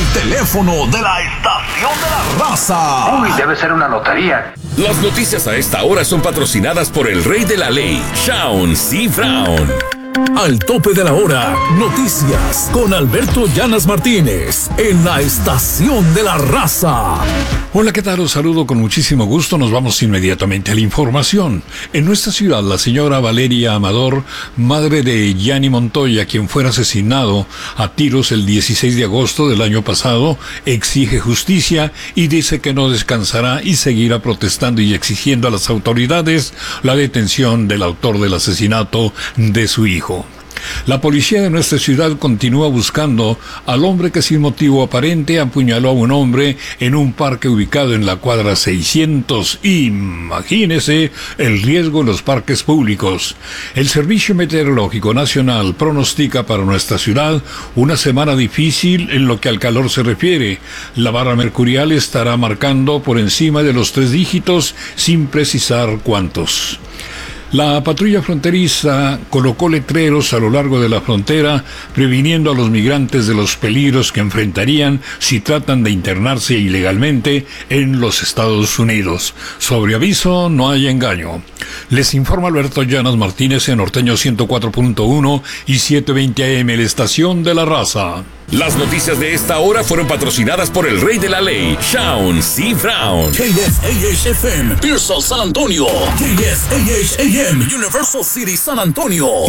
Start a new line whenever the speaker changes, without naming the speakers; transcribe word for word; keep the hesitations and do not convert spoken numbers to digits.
teléfono de la estación de la raza.
Uy, debe ser una lotería.
Las noticias a esta hora son patrocinadas por el rey de la ley, Shaun C. Brown.
Al tope de la hora, noticias con Alberto Llanas Martínez en la estación de la raza.
Hola, ¿qué tal? Os saludo con muchísimo gusto. Nos vamos inmediatamente a la información. En nuestra ciudad, la señora Valeria Amador, madre de Gianni Montoya, quien fuera asesinado a tiros el dieciséis de agosto del año pasado, exige justicia y dice que no descansará y seguirá protestando y exigiendo a las autoridades la detención del autor del asesinato de su hijo. La policía de nuestra ciudad continúa buscando al hombre que sin motivo aparente apuñaló a un hombre en un parque ubicado en la cuadra seiscientos. Imagínese el riesgo en los parques públicos. El Servicio Meteorológico Nacional pronostica para nuestra ciudad una semana difícil en lo que al calor se refiere. La barra mercurial estará marcando por encima de los tres dígitos sin precisar cuántos. La patrulla fronteriza colocó letreros a lo largo de la frontera previniendo a los migrantes de los peligros que enfrentarían si tratan de internarse ilegalmente en los Estados Unidos. Sobre aviso, no hay engaño. Les informa Alberto Llanas Martínez en Norteño ciento cuatro punto uno y setecientos veinte A M, la estación de la raza.
Las noticias de esta hora fueron patrocinadas por el rey de la ley, Shaun C. Brown.
K S A H F M, Pearsall, San Antonio. K S A H A M, Universal City, San Antonio.